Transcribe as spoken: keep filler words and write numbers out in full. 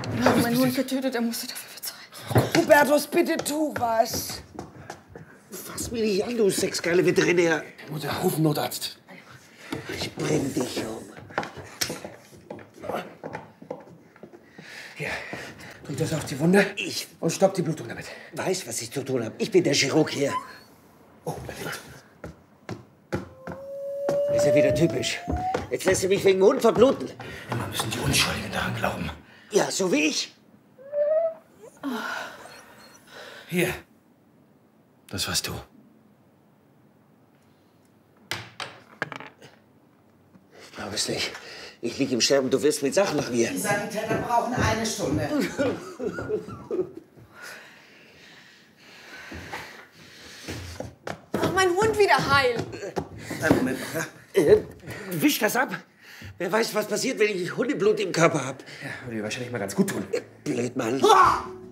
Wir haben meinen Hund getötet, er musste dafür bezahlen. Hubertus, bitte tu was. Fass mich nicht an, du sexgeile Veterinär. Mutter, ruf einen Notarzt. Ich bring dich um. Hier, drück das auf die Wunde. Ich und stopp die Blutung damit. weiß, was ich zu tun habe. Ich bin der Chirurg hier. Oh, perfekt. Ist ja wieder typisch. Jetzt lässt du mich wegen Hund verbluten. Immer müssen die Unschuldigen daran glauben. Ja, so wie ich. Hier. Das warst du. Ich glaube es nicht. Ich liege im Sterben, du wirst mit Sachen nach mir. Die Sanitäter brauchen eine Stunde. Mach meinen Hund wieder heil. Einen Moment noch, ja? Äh, wisch das ab. Wer weiß, was passiert, wenn ich Hundeblut im Körper habe. Ja, würde dir wahrscheinlich mal ganz gut tun. Blöd, Mann. Ah!